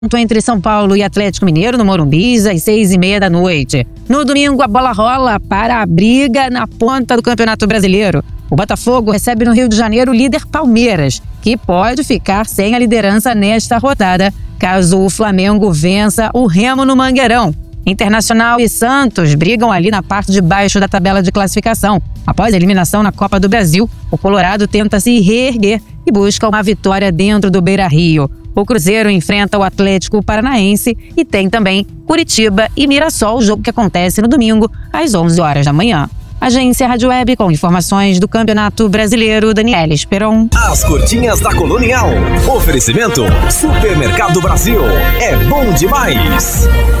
Entre São Paulo e Atlético Mineiro, no Morumbi, às 6h30 da noite. No domingo, a bola rola para a briga na ponta do Campeonato Brasileiro. O Botafogo recebe no Rio de Janeiro o líder Palmeiras, que pode ficar sem a liderança nesta rodada, caso o Flamengo vença o Remo no Mangueirão. Internacional e Santos brigam ali na parte de baixo da tabela de classificação. Após a eliminação na Copa do Brasil, o Colorado tenta se reerguer e busca uma vitória dentro do Beira-Rio. O Cruzeiro enfrenta o Atlético Paranaense e tem também Curitiba e Mirassol, jogo que acontece no domingo, às 11 horas da manhã. Agência Rádio Web com informações do Campeonato Brasileiro, Daniela Esperon. As curtinhas da Colonial. Oferecimento Supermercado Brasil. É bom demais.